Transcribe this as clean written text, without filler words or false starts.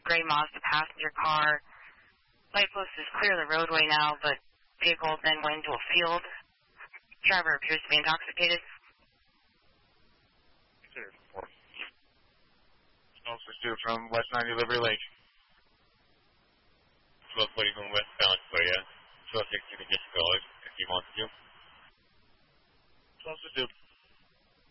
gray Mazda passenger car. Light post is clear of the roadway now, but vehicle then went into a field. Driver appears to be intoxicated. Officer Stu from West 90 Liberty Lake. 1240 going westbound for you. 1260 to get $50 if you want to. Officer Stu.